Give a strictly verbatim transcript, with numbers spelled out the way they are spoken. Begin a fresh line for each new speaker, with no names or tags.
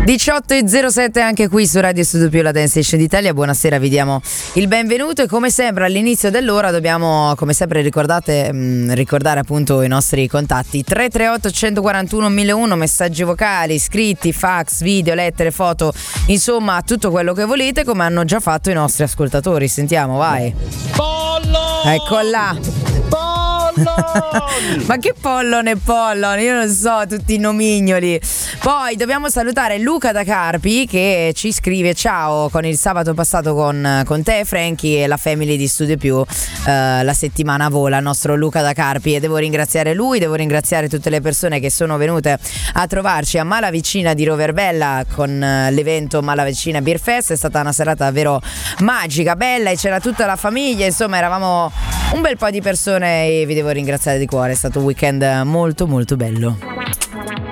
diciotto e zero sette anche qui su Radio Studio Più, la Dance Station d'Italia. Buonasera, vi diamo il benvenuto e come sempre all'inizio dell'ora dobbiamo, come sempre ricordate, mh, ricordare appunto i nostri contatti tre tre otto uno quattro uno mille uno, messaggi vocali, scritti, fax, video, lettere, foto, insomma tutto quello che volete, come hanno già fatto i nostri ascoltatori. Sentiamo, vai.
Pollo!
Ecco là.
Pollon!
Ma che pollone pollon, io non so, tutti i nomignoli. Poi dobbiamo salutare Luca da Carpi che ci scrive: ciao, con il sabato passato con, con te Frankie e la family di Studio Più, eh, la settimana vola, il nostro Luca da Carpi, e devo ringraziare lui, devo ringraziare tutte le persone che sono venute a trovarci a Malavicina di Roverbella con eh, l'evento Malavicina Beer Fest. È stata una serata davvero magica, bella, e c'era tutta la famiglia, insomma eravamo un bel po' di persone e vi devo ringraziare di cuore, è stato un weekend molto molto bello.